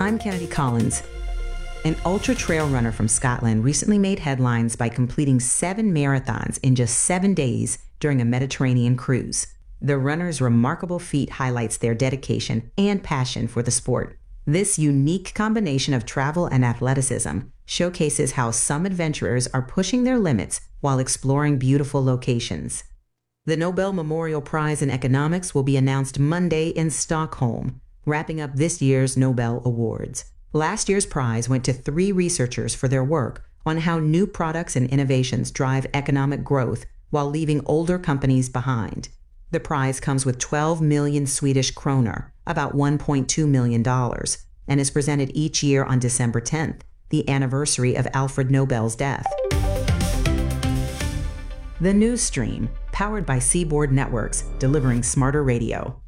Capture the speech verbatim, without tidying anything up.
I'm Kennedy Collins. An ultra trail runner from Scotland recently made headlines by completing seven marathons in just seven days during a Mediterranean cruise. The runner's remarkable feat highlights their dedication and passion for the sport. This unique combination of travel and athleticism showcases how some adventurers are pushing their limits while exploring beautiful locations. The Nobel Memorial Prize in Economics will be announced Monday in Stockholm, wrapping up this year's Nobel Awards. Last year's prize went to three researchers for their work on how new products and innovations drive economic growth while leaving older companies behind. The prize comes with twelve million Swedish kroner, about one point two million dollars, and is presented each year on December tenth, the anniversary of Alfred Nobel's death. The News Stream, powered by Seaboard Networks, delivering smarter radio.